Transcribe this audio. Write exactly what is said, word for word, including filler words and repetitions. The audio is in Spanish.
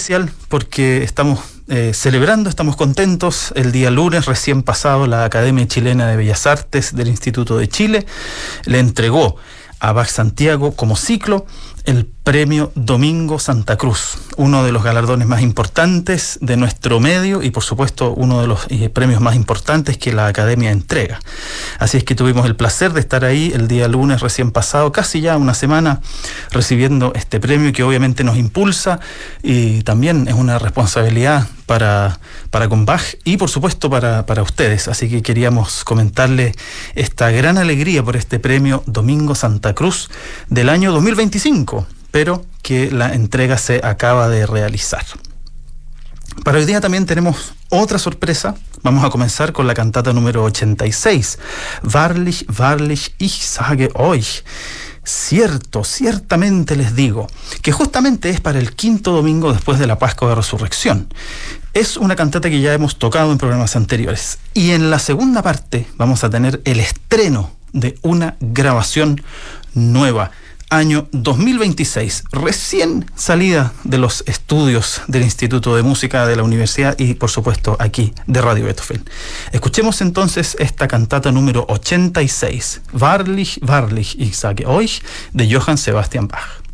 especial porque estamos eh, celebrando, estamos contentos. El día lunes recién pasado la Academia Chilena de Bellas Artes del Instituto de Chile le entregó a Bach Santiago como ciclo el Premio Domingo Santa Cruz, uno de los galardones más importantes de nuestro medio y por supuesto uno de los eh, premios más importantes que la Academia entrega. Así es que tuvimos el placer de estar ahí el día lunes recién pasado, casi ya una semana, recibiendo este premio que obviamente nos impulsa y también es una responsabilidad para, para con Bach y por supuesto para, para ustedes. Así que queríamos comentarle esta gran alegría por este Premio Domingo Santa Cruz del año dos mil veinticinco, pero que la entrega se acaba de realizar. Para hoy día también tenemos otra sorpresa. Vamos a comenzar con la cantata número ochenta y seis, Wahrlich, wahrlich, ich sage euch. Cierto, ciertamente les digo, que justamente es para el quinto domingo después de la Pascua de Resurrección. Es una cantata que ya hemos tocado en programas anteriores. Y en la segunda parte vamos a tener el estreno de una grabación nueva. Año dos mil veintiséis, recién salida de los estudios del Instituto de Música de la Universidad y por supuesto aquí de Radio Beethoven. Escuchemos entonces esta cantata número ochenta y seis, Wahrlich, wahrlich, ich sage euch, de Johann Sebastian Bach.